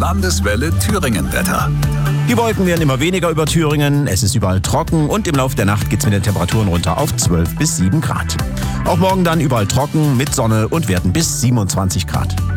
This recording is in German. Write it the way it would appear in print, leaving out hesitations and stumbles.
Landeswelle Thüringen-Wetter. Die Wolken werden immer weniger über Thüringen, es ist überall trocken und im Laufe der Nacht geht es mit den Temperaturen runter auf 12 bis 7 Grad. Auch morgen dann überall trocken mit Sonne und Werten bis 27 Grad.